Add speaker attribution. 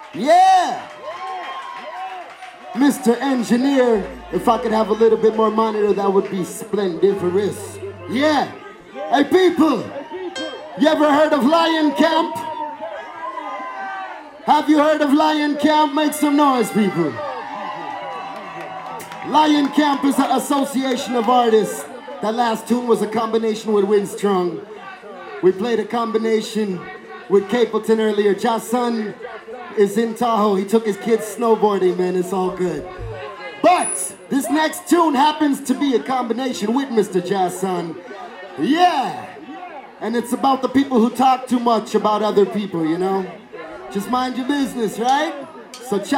Speaker 1: Yeah! Mr. Engineer, if I could have a little bit more monitor, that would be splendiferous. Yeah! Hey people, you ever heard of Lion Camp? Have you heard of Lion Camp? Make some noise, people. Lion Camp is an association of artists. That last tune was a combination with Windstrung. We played a combination with Capleton earlier. Jason is in Tahoe. He took his kids snowboarding, man. It's all good. But this next tune happens to be a combination with Mr. Jason. Yeah! And it's about the people who talk too much about other people, you know? Just mind your business, right? So check